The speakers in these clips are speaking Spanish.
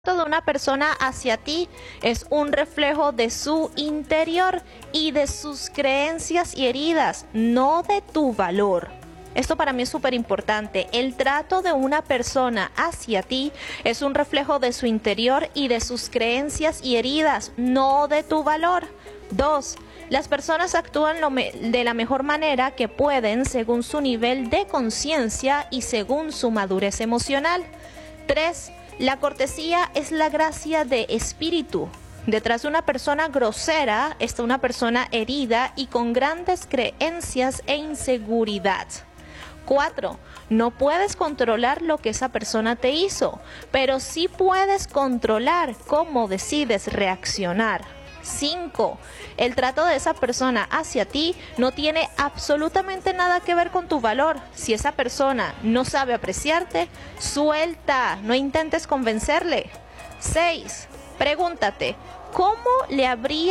De una persona hacia ti es un reflejo de su interior y de sus creencias y heridas, no de tu valor. Esto para mí es súper importante. El trato de una persona hacia ti es un reflejo de su interior y de sus creencias y heridas, no de tu valor. 2. Las personas actúan de la mejor manera que pueden según su nivel de conciencia y según su madurez emocional. 3. La cortesía es la gracia de espíritu. Detrás de una persona grosera está una persona herida y con grandes creencias e inseguridad. 4. No puedes controlar lo que esa persona te hizo, pero sí puedes controlar cómo decides reaccionar. 5. El trato de esa persona hacia ti no tiene absolutamente nada que ver con tu valor. Si esa persona no sabe apreciarte, suelta, no intentes convencerle. 6. Pregúntate, ¿cómo le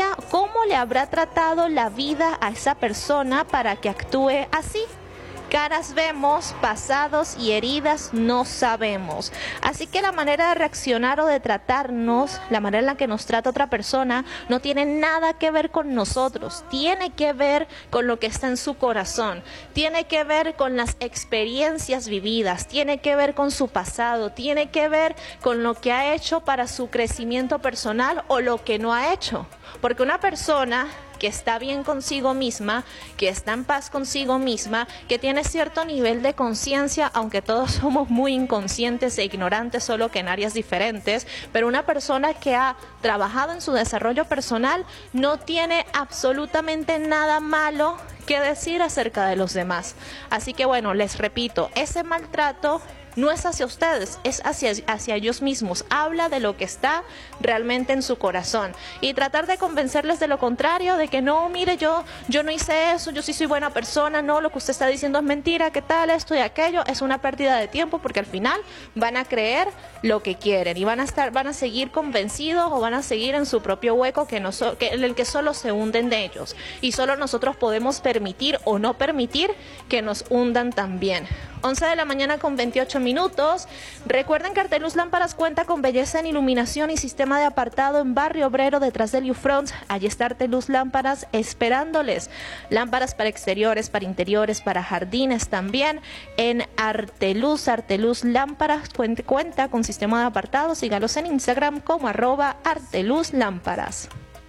habrá tratado la vida a esa persona para que actúe así? Caras vemos, pasados y heridas no sabemos. Así que la manera de reaccionar o de tratarnos, la manera en la que nos trata otra persona, no tiene nada que ver con nosotros. Tiene que ver con lo que está en su corazón. Tiene que ver con las experiencias vividas. Tiene que ver con su pasado. Tiene que ver con lo que ha hecho para su crecimiento personal o lo que no ha hecho. Porque una persona que está bien consigo misma, que está en paz consigo misma, que tiene cierto nivel de conciencia, aunque todos somos muy inconscientes e ignorantes, solo que en áreas diferentes, pero una persona que ha trabajado en su desarrollo personal no tiene absolutamente nada malo que decir acerca de los demás. Así que bueno, les repito, ese maltrato no es hacia ustedes, es hacia ellos mismos. Habla de lo que está realmente en su corazón. Y tratar de convencerles de lo contrario, de que no, mire, yo no hice eso, yo sí soy buena persona, no, lo que usted está diciendo es mentira, qué tal, esto y aquello, es una pérdida de tiempo porque al final van a creer lo que quieren y van a seguir convencidos o van a seguir en su propio hueco en el que solo se hunden de ellos. Y solo nosotros podemos permitir o no permitir que nos hundan también. 11 de la mañana con 28 minutos. Recuerden que Arteluz Lámparas cuenta con belleza en iluminación y sistema de apartado en Barrio Obrero detrás del U-Front. Allí está Arteluz Lámparas esperándoles. Lámparas para exteriores, para interiores, para jardines también. En Arteluz Lámparas cuenta con sistema de apartado. Sígalos en Instagram como @arteluzlámparas.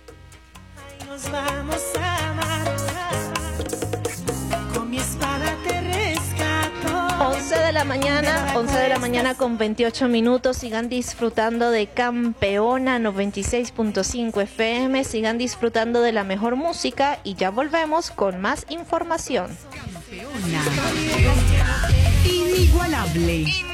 Nos vamos a amar. Con mi espada te rescato. 11 de la mañana con 28 minutos. Sigan disfrutando de Campeona 96.5 FM. Sigan disfrutando de la mejor música y ya volvemos con más información. Campeona. Inigualable.